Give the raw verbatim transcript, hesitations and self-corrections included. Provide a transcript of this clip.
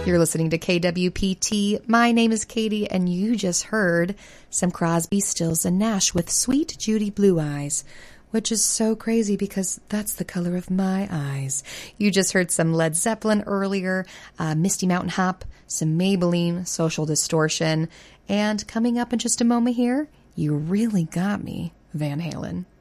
You're listening to K W P T. My name is Katie, and you just heard some Crosby, Stills, and Nash with Sweet Judy Blue Eyes, which is so crazy because that's the color of my eyes. You just heard some Led Zeppelin earlier, uh, Misty Mountain Hop, some Maybelline, Social Distortion, and coming up in just a moment here, You Really Got Me, Van Halen.